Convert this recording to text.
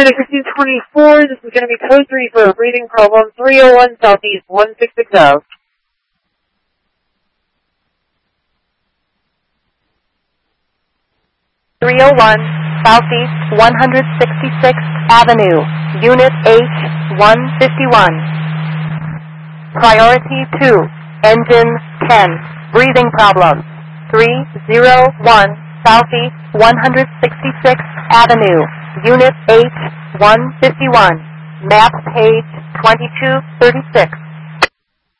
City 1524, this is going to be code 3 for a breathing problem, 301 Southeast 1660. 301 Southeast 166th Avenue, Unit H-151. Priority 2, Engine 10, breathing problem. 301 Southeast 166th Avenue, Unit H-151. Map page 2236.